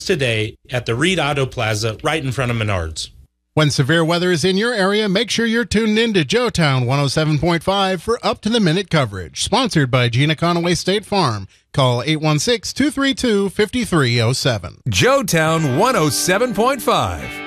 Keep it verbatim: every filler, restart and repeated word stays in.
today at the Reed Auto Plaza right in front of Menards. When severe weather is in your area, make sure you're tuned in to Joetown one oh seven point five for up-to-the-minute coverage. Sponsored by Gina Conaway State Farm. Call eight one six, two three two, five three zero seven. Joetown one oh seven point five.